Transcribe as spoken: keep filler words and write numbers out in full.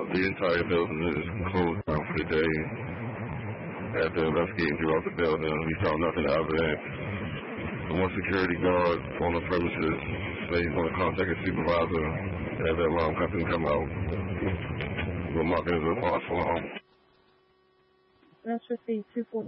The entire building is closed down for the day. After investigating throughout the building, we found nothing evident. One security guard on the premises said he's going to contact his supervisor and have that alarm company come out. We'll mark it as a false alarm. That's received two forty.